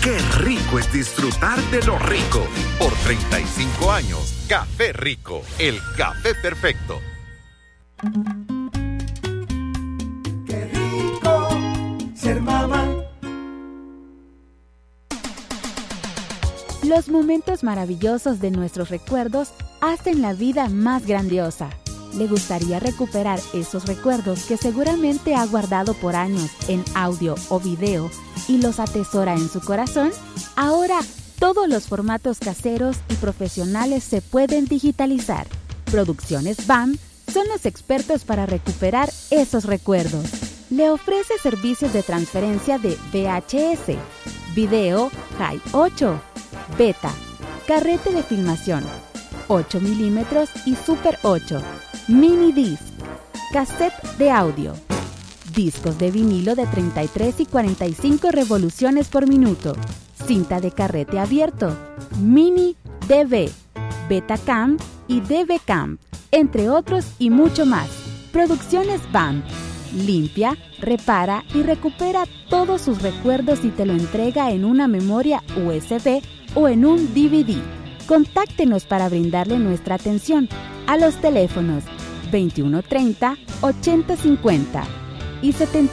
Qué rico es disfrutar de lo rico. Por 35 años, Café Rico, el café perfecto. Qué rico ser mamá. Los momentos maravillosos de nuestros recuerdos hacen la vida más grandiosa. ¿Le gustaría recuperar esos recuerdos que seguramente ha guardado por años en audio o video y los atesora en su corazón? Ahora, todos los formatos caseros y profesionales se pueden digitalizar. Producciones BAM son los expertos para recuperar esos recuerdos. Le ofrece servicios de transferencia de VHS, video High 8, Beta, carrete de filmación, 8 milímetros y Super 8, mini disc, cassette de audio, discos de vinilo de 33 y 45 revoluciones por minuto, cinta de carrete abierto, mini DV, Betacam y DVCam, entre otros y mucho más. Producciones BAM. Limpia, repara y recupera todos sus recuerdos y te lo entrega en una memoria USB o en un DVD. Contáctenos para brindarle nuestra atención a los teléfonos 2130-8050 y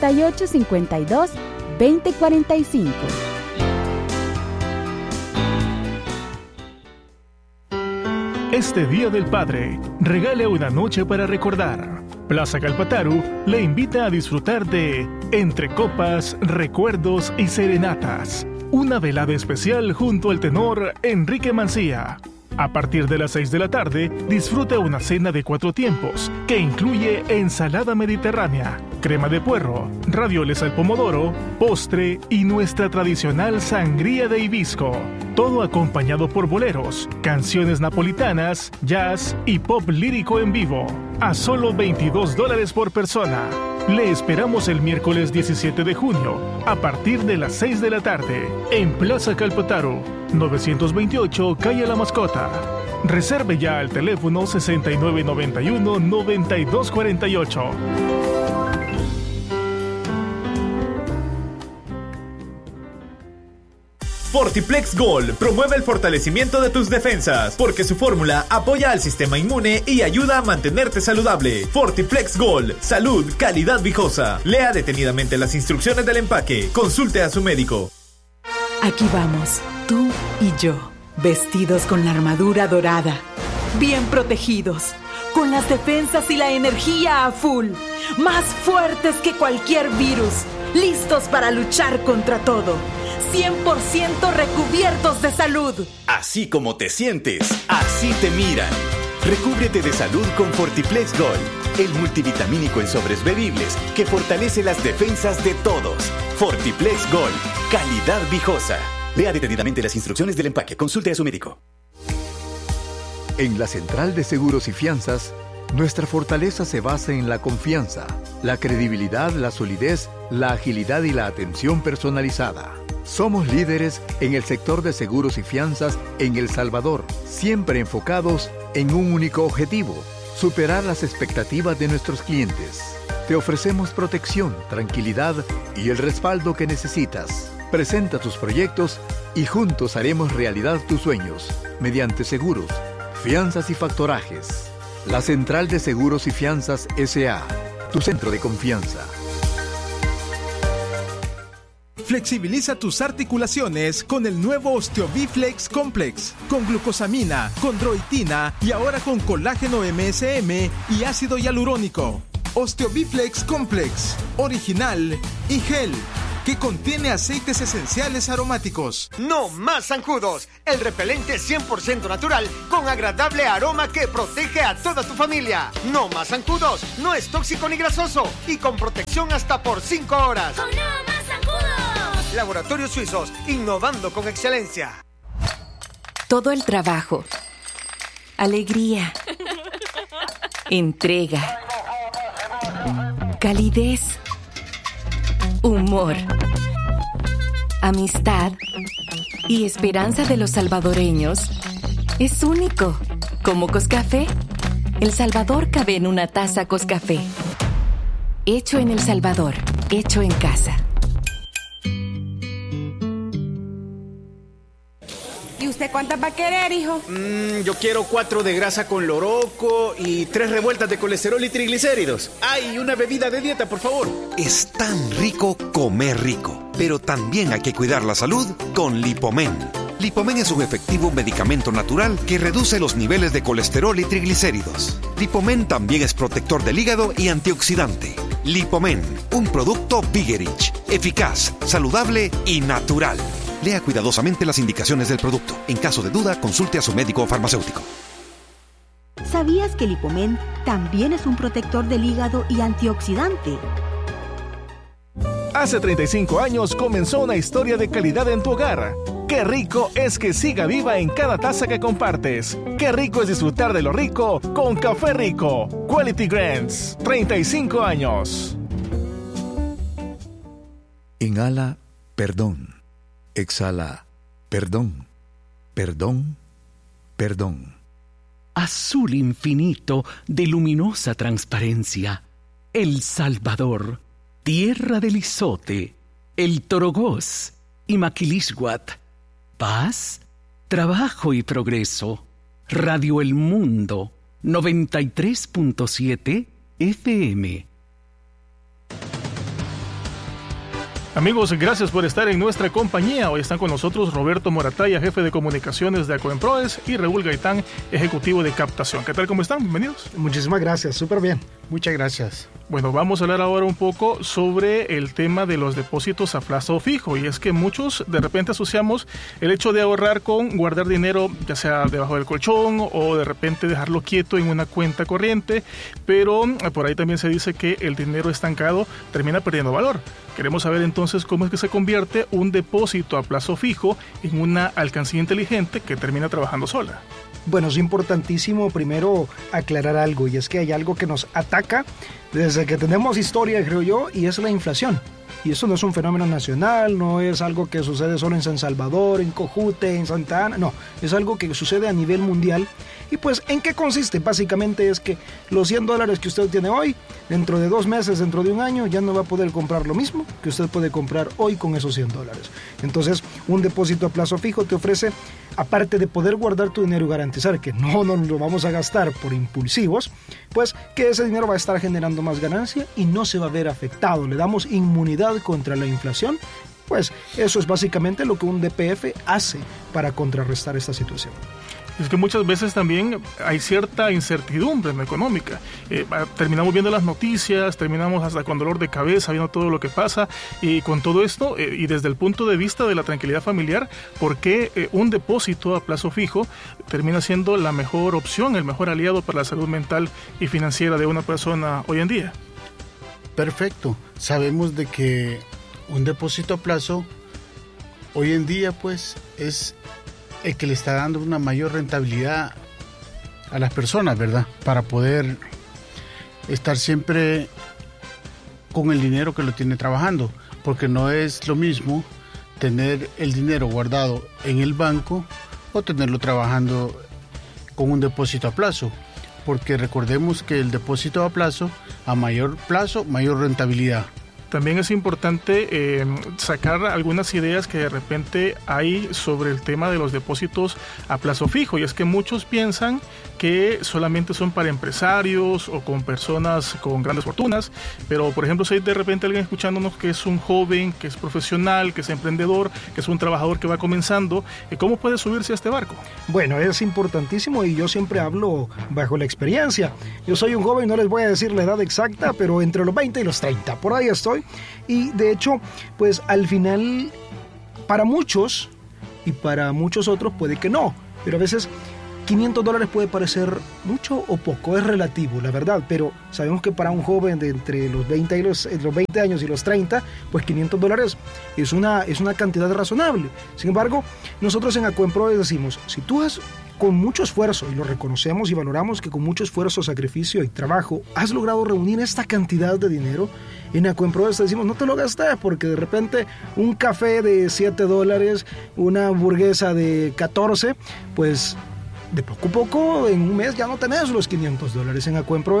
7852-2045. Este Día del Padre, regale una noche para recordar. Plaza Calpataru le invita a disfrutar de Entre Copas, Recuerdos y Serenatas. Una velada especial junto al tenor Enrique Mancía. A partir de las 6 de la tarde, disfruta una cena de 4 tiempos, que incluye ensalada mediterránea, crema de puerro, ravioles al pomodoro, postre y nuestra tradicional sangría de hibisco. Todo acompañado por boleros, canciones napolitanas, jazz y pop lírico en vivo. A solo $22 por persona. Le esperamos el miércoles 17 de junio, a partir de las 6 de la tarde, en Plaza Calpataru, 928 Calle La Mascota. Reserve ya al teléfono 6991-9248. Fortiplex Gold promueve el fortalecimiento de tus defensas, porque su fórmula apoya al sistema inmune y ayuda a mantenerte saludable. Fortiplex Gold, salud, calidad viejosa. Lea detenidamente las instrucciones del empaque. Consulte a su médico. Aquí vamos, tú y yo, vestidos con la armadura dorada, bien protegidos, con las defensas y la energía a full, más fuertes que cualquier virus, listos para luchar contra todo. 100% recubiertos de salud. Así como te sientes, así te miran. Recúbrete de salud con Fortiplex Gold, el multivitamínico en sobres bebibles que fortalece las defensas de todos. Fortiplex Gold, calidad viejosa. Lea detenidamente las instrucciones del empaque. Consulte a su médico. En la Central de Seguros y Fianzas, nuestra fortaleza se basa en la confianza, la credibilidad, la solidez, la agilidad y la atención personalizada. Somos líderes en el sector de seguros y fianzas en El Salvador, siempre enfocados en un único objetivo: superar las expectativas de nuestros clientes. Te ofrecemos protección, tranquilidad y el respaldo que necesitas. Presenta tus proyectos y juntos haremos realidad tus sueños, mediante seguros, fianzas y factorajes. La Central de Seguros y Fianzas S.A., tu centro de confianza. Flexibiliza tus articulaciones con el nuevo OsteoBiflex Complex, con glucosamina, chondroitina y ahora con colágeno MSM y ácido hialurónico. OsteoBiflex Complex, original y gel, que contiene aceites esenciales aromáticos. No más zancudos, el repelente 100% natural con agradable aroma que protege a toda tu familia. No más zancudos, no es tóxico ni grasoso y con protección hasta por 5 horas. ¡Con no más zancudos! Laboratorios Suizos, innovando con excelencia. Todo el trabajo, alegría, entrega, calidez, humor, amistad y esperanza de los salvadoreños es único. Como Coscafé, El Salvador cabe en una taza Coscafé. Hecho en El Salvador, hecho en casa. ¿Usted cuántas va a querer, hijo? Yo quiero 4 de grasa con loroco y 3 revueltas de colesterol y triglicéridos. ¡Ay, una bebida de dieta, por favor! Es tan rico comer rico, pero también hay que cuidar la salud con Lipomen. Lipomen es un efectivo medicamento natural que reduce los niveles de colesterol y triglicéridos. Lipomen también es protector del hígado y antioxidante. Lipomen, un producto Vigerich, eficaz, saludable y natural. Lea cuidadosamente las indicaciones del producto. En caso de duda, consulte a su médico o farmacéutico. ¿Sabías que Lipomen también es un protector del hígado y antioxidante? Hace 35 años comenzó una historia de calidad en tu hogar. Qué rico es que siga viva en cada taza que compartes. Qué rico es disfrutar de lo rico con Café Rico. Quality Grants, 35 años. Inhala, perdón. Exhala, perdón. Perdón, perdón. Azul infinito de luminosa transparencia. El Salvador, tierra del Izote, el Torogós y Maquilisguat. Paz, trabajo y progreso. Radio El Mundo, 93.7 FM. Amigos, gracias por estar en nuestra compañía. Hoy están con nosotros Roberto Morataya, jefe de comunicaciones de Acuemproes, y Raúl Gaitán, ejecutivo de captación. ¿Qué tal? ¿Cómo están? Bienvenidos. Muchísimas gracias, súper bien. Muchas gracias. Bueno, vamos a hablar ahora un poco sobre el tema de los depósitos a plazo fijo. Y es que muchos de repente asociamos el hecho de ahorrar con guardar dinero, ya sea debajo del colchón o de repente dejarlo quieto en una cuenta corriente. Pero por ahí también se dice que el dinero estancado termina perdiendo valor. Queremos saber entonces cómo es que se convierte un depósito a plazo fijo en una alcancía inteligente que termina trabajando sola. Bueno, es importantísimo primero aclarar algo, y es que hay algo que nos ataca desde que tenemos historia, creo yo, y es la inflación. Y eso no es un fenómeno nacional, no es algo que sucede solo en San Salvador, en Cojute, en Santa Ana, no, es algo que sucede a nivel mundial. Y pues, ¿en qué consiste? Básicamente es que los $100 que usted tiene hoy, dentro de 2 meses, dentro de un año, ya no va a poder comprar lo mismo que usted puede comprar hoy con esos $100. Entonces, un depósito a plazo fijo te ofrece, aparte de poder guardar tu dinero y garantizar que no lo vamos a gastar por impulsivos, pues que ese dinero va a estar generando más ganancia y no se va a ver afectado. Le damos inmunidad contra la inflación. Pues eso es básicamente lo que un DPF hace para contrarrestar esta situación. Es que muchas veces también hay cierta incertidumbre en la económica. Terminamos viendo las noticias, terminamos hasta con dolor de cabeza viendo todo lo que pasa, y con todo esto, y desde el punto de vista de la tranquilidad familiar, ¿por qué un depósito a plazo fijo termina siendo la mejor opción, el mejor aliado para la salud mental y financiera de una persona hoy en día? Perfecto. Sabemos de que un depósito a plazo hoy en día pues es el que le está dando una mayor rentabilidad a las personas, ¿verdad? Para poder estar siempre con el dinero que lo tiene trabajando, porque no es lo mismo tener el dinero guardado en el banco o tenerlo trabajando con un depósito a plazo, porque recordemos que el depósito a plazo, a mayor plazo, mayor rentabilidad. También es importante sacar algunas ideas que de repente hay sobre el tema de los depósitos a plazo fijo, y es que muchos piensan que solamente son para empresarios o con personas con grandes fortunas, pero por ejemplo si hay de repente alguien escuchándonos que es un joven, que es profesional, que es emprendedor, que es un trabajador que va comenzando, ¿cómo puede subirse a este barco? Bueno, es importantísimo, y yo siempre hablo bajo la experiencia. Yo soy un joven, no les voy a decir la edad exacta, pero entre los 20 y los 30, por ahí estoy. Y de hecho, pues al final, para muchos y para muchos otros puede que no, pero a veces $500 puede parecer mucho o poco, es relativo, la verdad, pero sabemos que para un joven de entre los 20 años y los 30, pues $500 es una cantidad razonable. Sin embargo, nosotros en Acuemproes decimos, si tú has con mucho esfuerzo, y lo reconocemos y valoramos que con mucho esfuerzo, sacrificio y trabajo has logrado reunir esta cantidad de dinero, en Acuemproes te decimos, no te lo gastes, porque de repente un café de $7, una hamburguesa de 14, pues de poco a poco en un mes ya no tenés los $500. En Acuemproes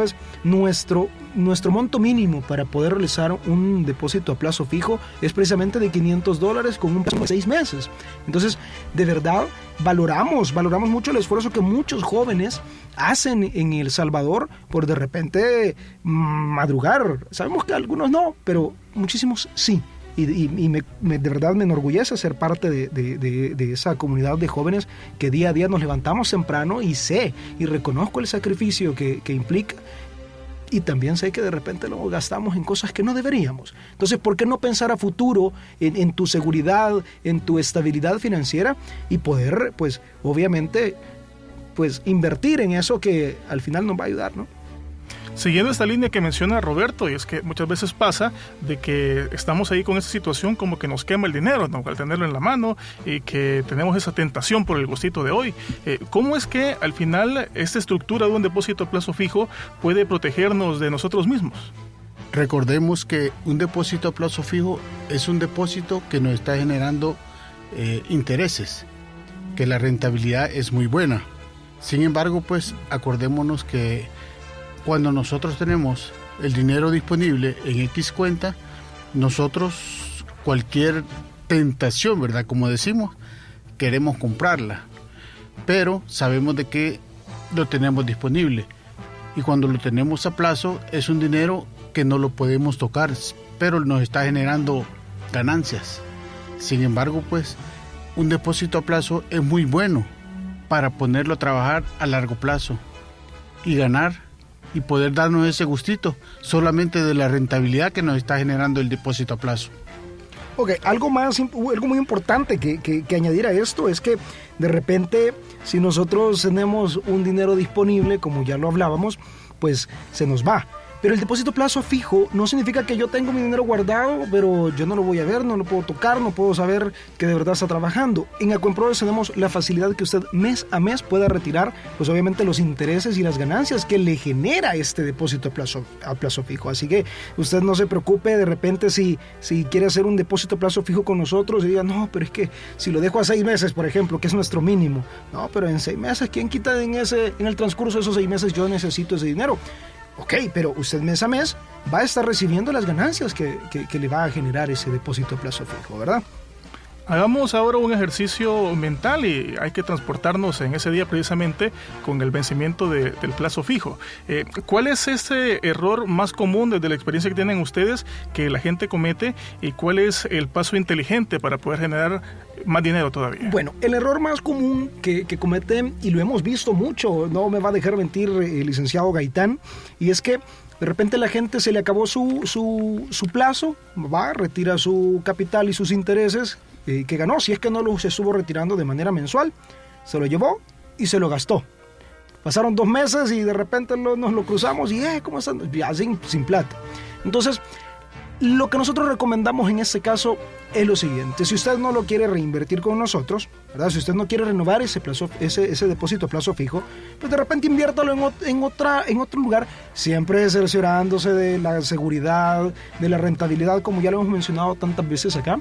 nuestro monto mínimo para poder realizar un depósito a plazo fijo es precisamente de $500 con un plazo de 6 meses. Entonces, de verdad, valoramos mucho el esfuerzo que muchos jóvenes hacen en El Salvador por de repente madrugar. Sabemos que algunos no, pero muchísimos sí. Y de verdad me enorgullece ser parte de esa comunidad de jóvenes que día a día nos levantamos temprano y sé y reconozco el sacrificio que implica. Y también sé que de repente lo gastamos en cosas que no deberíamos. Entonces, ¿por qué no pensar a futuro en tu seguridad, en tu estabilidad financiera y poder, pues, obviamente, pues, invertir en eso que al final nos va a ayudar, ¿no? Siguiendo esta línea que menciona Roberto, y es que muchas veces pasa de que estamos ahí con esa situación como que nos quema el dinero, ¿no? Al tenerlo en la mano y que tenemos esa tentación por el gustito de hoy. ¿Cómo es que al final esta estructura de un depósito a plazo fijo puede protegernos de nosotros mismos? Recordemos que un depósito a plazo fijo es un depósito que nos está generando intereses, que la rentabilidad es muy buena. Sin embargo, pues acordémonos que cuando nosotros tenemos el dinero disponible en X cuenta, nosotros cualquier tentación, ¿verdad? Como decimos, queremos comprarla, pero sabemos de que lo tenemos disponible. Y cuando lo tenemos a plazo, es un dinero que no lo podemos tocar, pero nos está generando ganancias. Sin embargo, pues, un depósito a plazo es muy bueno para ponerlo a trabajar a largo plazo y ganar y poder darnos ese gustito solamente de la rentabilidad que nos está generando el depósito a plazo. Ok, algo muy importante que añadir a esto es que de repente si nosotros tenemos un dinero disponible, como ya lo hablábamos, pues se nos va. Pero el depósito a plazo fijo no significa que yo tengo mi dinero guardado, pero yo no lo voy a ver, no lo puedo tocar, no puedo saber que de verdad está trabajando. En Acuemprove tenemos la facilidad que usted mes a mes pueda retirar, pues obviamente los intereses y las ganancias que le genera este depósito a plazo fijo. Así que usted no se preocupe de repente si quiere hacer un depósito a plazo fijo con nosotros y diga, no, pero es que si lo dejo a 6 meses, por ejemplo, que es nuestro mínimo. No, pero en 6 meses, ¿quién quita en el transcurso de esos 6 meses yo necesito ese dinero? Ok, pero usted mes a mes va a estar recibiendo las ganancias que le va a generar ese depósito a plazo fijo, ¿verdad? Hagamos ahora un ejercicio mental y hay que transportarnos en ese día precisamente con el vencimiento del plazo fijo. ¿Cuál es ese error más común desde la experiencia que tienen ustedes que la gente comete y cuál es el paso inteligente para poder generar más dinero todavía? Bueno, el error más común que cometen, y lo hemos visto mucho, no me va a dejar mentir el licenciado Gaitán, y es que de repente la gente se le acabó su plazo, retira su capital y sus intereses que ganó, si es que no lo se estuvo retirando de manera mensual, se lo llevó y se lo gastó. Pasaron 2 meses y de repente nos lo cruzamos y ¿cómo están? Ya sin plata. Entonces, lo que nosotros recomendamos en este caso es lo siguiente: si usted no lo quiere reinvertir con nosotros, ¿verdad? Si usted no quiere renovar ese depósito a plazo fijo, pues de repente inviértalo en otro lugar, siempre cerciorándose de la seguridad, de la rentabilidad, como ya lo hemos mencionado tantas veces acá.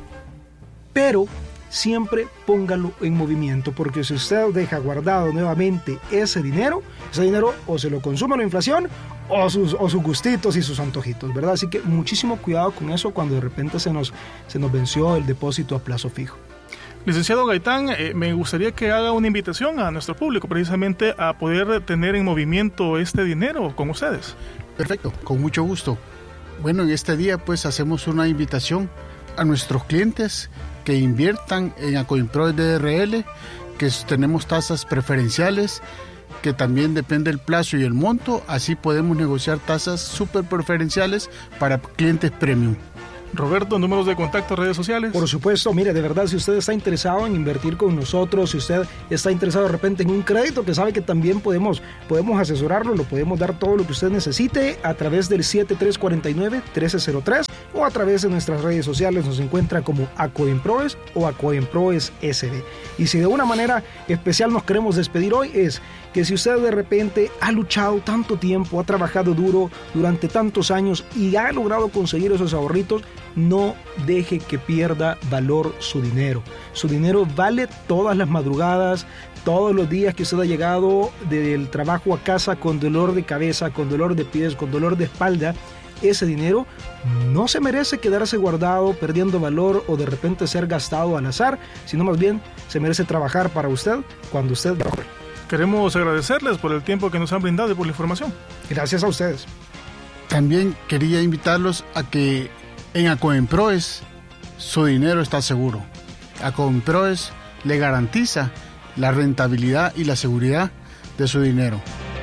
Pero siempre póngalo en movimiento, porque si usted deja guardado nuevamente ese dinero o se lo consume la inflación o sus gustitos y sus antojitos, ¿verdad? Así que muchísimo cuidado con eso cuando de repente se nos venció el depósito a plazo fijo. Licenciado Gaitán, me gustaría que haga una invitación a nuestro público precisamente a poder tener en movimiento este dinero con ustedes. Perfecto, con mucho gusto. Bueno, en este día pues hacemos una invitación a nuestros clientes que inviertan en Acuemprove DRL, que tenemos tasas preferenciales, que también depende del plazo y el monto, así podemos negociar tasas súper preferenciales para clientes premium. Roberto, números de contacto, redes sociales. Por supuesto, mire, de verdad, si usted está interesado en invertir con nosotros, si usted está interesado de repente en un crédito, que sabe que también podemos asesorarlo, lo podemos dar todo lo que usted necesite a través del 7349-1303 o a través de nuestras redes sociales. Nos encuentra como Acuemprove o Acuemprove SD. Y si de una manera especial nos queremos despedir hoy, es que si usted de repente ha luchado tanto tiempo, ha trabajado duro durante tantos años y ha logrado conseguir esos ahorritos, no deje que pierda valor su dinero. Su dinero vale todas las madrugadas, todos los días que usted ha llegado del trabajo a casa con dolor de cabeza, con dolor de pies, con dolor de espalda. Ese dinero no se merece quedarse guardado, perdiendo valor o de repente ser gastado al azar, sino más bien se merece trabajar para usted cuando usted mejore. Queremos agradecerles por el tiempo que nos han brindado y por la información. Gracias a ustedes. También quería invitarlos a que en Acoemproes su dinero está seguro. Acoemproes le garantiza la rentabilidad y la seguridad de su dinero.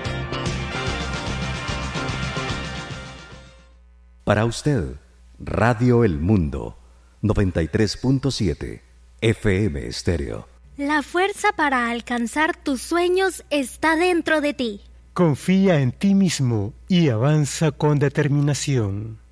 Para usted, Radio El Mundo, 93.7 FM Estéreo. La fuerza para alcanzar tus sueños está dentro de ti. Confía en ti mismo y avanza con determinación.